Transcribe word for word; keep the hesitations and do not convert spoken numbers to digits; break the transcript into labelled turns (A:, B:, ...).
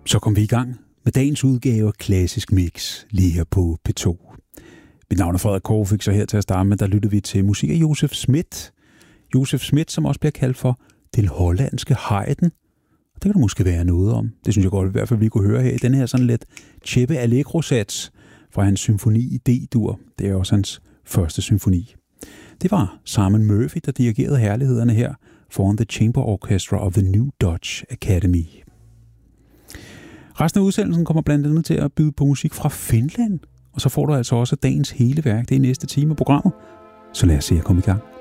A: Så kom vi i gang med dagens udgave af Klassisk Mix lige her på P to. Mit navn er Frederik Korfik, så her til at starte med, der lytter vi til musik af Josef Schmidt. Josef Schmidt, som også bliver kaldt for den hollandske Haydn. Og det kan der måske være noget om. Det synes jeg godt i hvert fald, vi kunne høre her i den her sådan lidt Chepe Allegro-sats fra hans symfoni i D-dur. Det er også hans første symfoni. Det var Simon Murphy, der dirigerede herlighederne her foran The Chamber Orchestra of the New Dutch Academy. Resten af udsendelsen kommer blandt andet til at byde på musik fra Finland, og så får du altså også dagens hele værk. Det er næste time af programmet, så lad os se at komme i gang.